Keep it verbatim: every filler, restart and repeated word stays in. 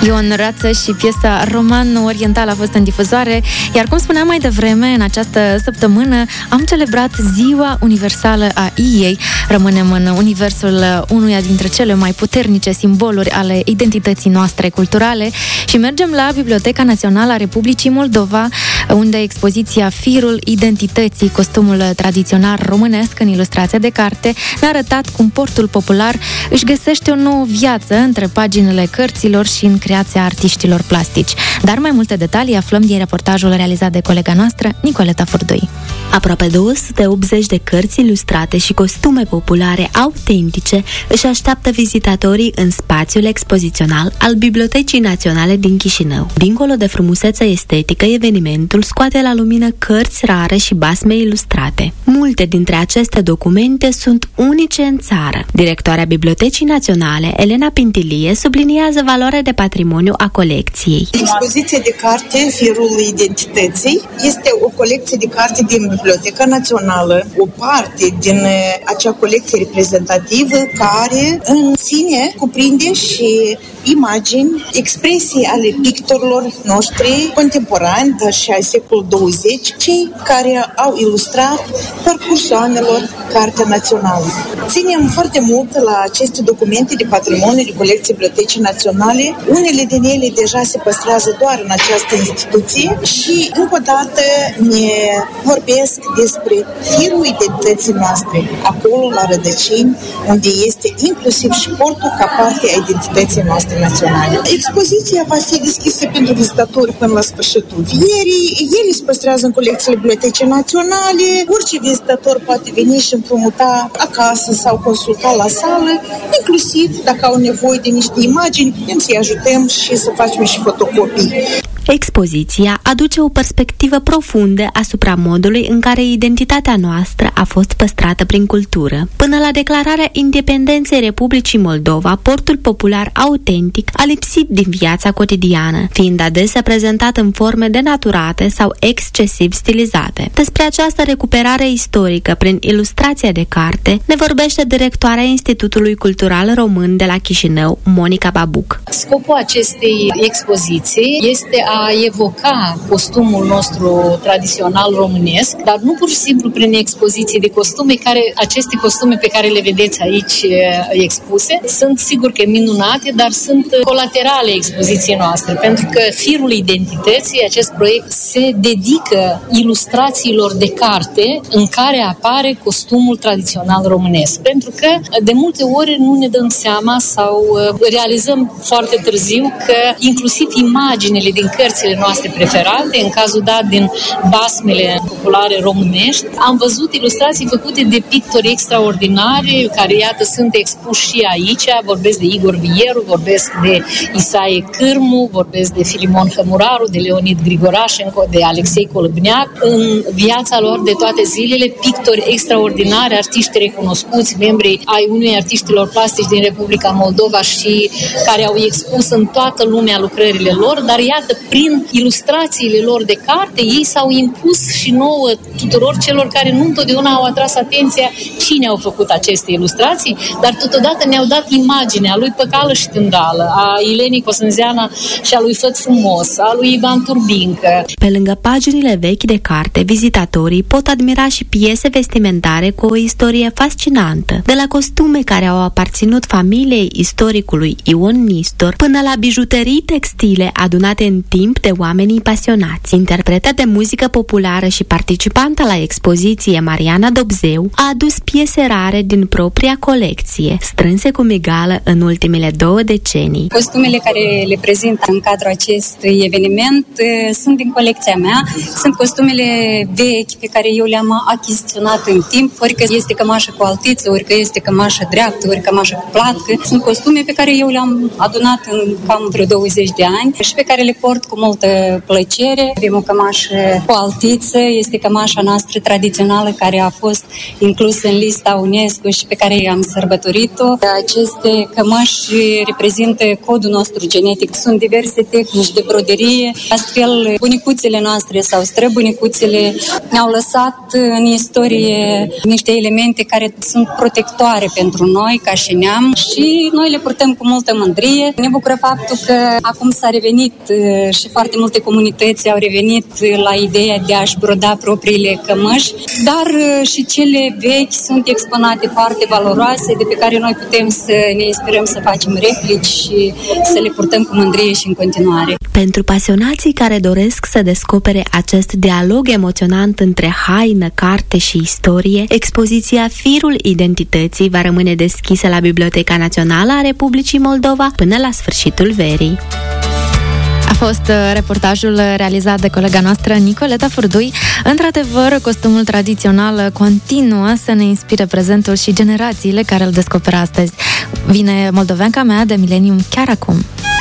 Ion Rață și piesa Roman Oriental a fost în difuzoare, iar cum spuneam mai devreme, în această săptămână am celebrat Ziua Universală a Iei. Rămânem în universul unuia dintre cele mai puternice simboluri ale identității noastre culturale și mergem la Biblioteca Națională a Republicii Moldova, unde expoziția Firul Identității, costumul tradițional românesc în ilustrația de carte, ne-a arătat cum portul popular își găsește o nouă viață între paginile cărților și în creația artiștilor plastici. Dar mai multe detalii aflăm din reportajul realizat de colega noastră, Nicoleta Furdui. Aproape două sute optzeci de cărți ilustrate și costume populare autentice își așteaptă vizitatorii în spațiul expozițional al Bibliotecii Naționale din Chișinău. Dincolo de frumusețea estetică, evenimentul scoate la lumină cărți rare și basme ilustrate. Multe dintre aceste documente sunt unice în țară. Directoarea Bibliotecii Naționale, Elena Pintilie, subliniază valoarea de patrimoniu a colecției. Expoziția de carte Firul Identității este o colecție de carte din Biblioteca Națională, o parte din acea colecție reprezentativă care în sine cuprinde și imagini, expresii ale pictorilor noștri contemporani, dar și al secolului douăzeci, cei care au ilustrat parcursul anilor Cartea Națională. Ținem foarte mult la aceste documente de patrimoniu de colecție Bibliotecii Naționale. Unele din ele deja se păstrează doar în această instituție și încă o dată ne vorbesc despre firul identității noastre, acolo la rădăcini, unde este inclusiv și portul ca parte a identității noastre naționale. Expoziția va fi deschisă pentru vizitatori până la sfârșitul vierii. Ele se păstrează în colecțiile Bibliotecii Naționale. Orice vizitator poate veni și împrumuta acasă sau consulta la sală, inclusiv dacă au nevoie de niște imagini, putem să-i ajutăm și să facem și fotocopii. Expoziția aduce o perspectivă profundă asupra modului în care identitatea noastră a fost păstrată prin cultură. Până la declararea independenței Republicii Moldova, portul popular autentic a lipsit din viața cotidiană, fiind adesea prezentat în forme denaturate sau excesiv stilizate. Despre această recuperare istorică prin ilustrația de carte ne vorbește directoarea Institutului Cultural Român de la Chișinău, Monica Babuc. Scopul acestei expoziții este a a evoca costumul nostru tradițional românesc, dar nu pur și simplu prin expoziții de costume, care aceste costume pe care le vedeți aici expuse sunt sigur că minunate, dar sunt colaterale expoziției noastre, pentru că Firul Identității, acest proiect, se dedică ilustrațiilor de carte în care apare costumul tradițional românesc, pentru că de multe ori nu ne dăm seama sau realizăm foarte târziu că inclusiv imaginile din cărțile noastre preferate, în cazul dat din basmele populare românești, am văzut ilustrații făcute de pictori extraordinari, care, iată, sunt expuși și aici. Vorbesc de Igor Vieru, vorbesc de Isaie Cârmu, vorbesc de Filimon Hămuraru, de Leonid Grigorașenko, de Alexei Colăbneac. În viața lor de toate zilele, pictori extraordinari, artiști recunoscuți, membri ai unui artiștilor plastici din Republica Moldova și care au expus în toată lumea lucrările lor, dar iată, prin ilustrațiile lor de carte, ei s-au impus și nouă tuturor celor care nu întotdeauna au atras atenția cine au făcut aceste ilustrații, dar totodată ne-au dat imaginea lui Păcală și Tândală, a Ilenii Cosânzeana și a lui Făt Frumos, a lui Ivan Turbincă. Pe lângă paginile vechi de carte, vizitatorii pot admira și piese vestimentare cu o istorie fascinantă, de la costume care au aparținut familiei istoricului Ion Nistor, până la bijuterii textile adunate în timp de oamenii pasionați. Interpretă de muzică populară și participantă la expoziție, Mariana Dobzeu a adus piese rare din propria colecție, strânse cu migală în ultimele două decenii. Costumele care le prezint în cadrul acestui eveniment sunt din colecția mea. Sunt costumele vechi pe care eu le-am achiziționat în timp, ori că este cămașă cu altiță, ori că este cămașă dreaptă, ori cămașă cu platcă. Sunt costume pe care eu le-am adunat în cam vreo douăzeci de ani și pe care le port cu multă plăcere. Avem o cămașă cu altiță, este cămașă cămașa noastră tradițională care a fost inclusă în lista UNESCO și pe care am sărbătorit-o. Aceste cămăși reprezintă codul nostru genetic. Sunt diverse tehnici de broderie. Astfel, bunicuțele noastre sau străbunicuțele ne-au lăsat în istorie niște elemente care sunt protectoare pentru noi ca și neam și noi le purtăm cu multă mândrie. Ne bucură faptul că acum s-a revenit și foarte multe comunități au revenit la ideea de a-și broda propriile cămăși, dar și cele vechi sunt exponate foarte valoroase de pe care noi putem să ne inspirăm să facem replici și să le purtăm cu mândrie și în continuare. Pentru pasionații care doresc să descopere acest dialog emoționant între haină, carte și istorie, expoziția Firul Identității va rămâne deschisă la Biblioteca Națională a Republicii Moldova până la sfârșitul verii. A fost reportajul realizat de colega noastră Nicoleta Furdui. Într-adevăr, costumul tradițional continuă să ne inspire prezentul și generațiile care îl descoperă astăzi. Vine moldoveanca mea de milenium chiar acum.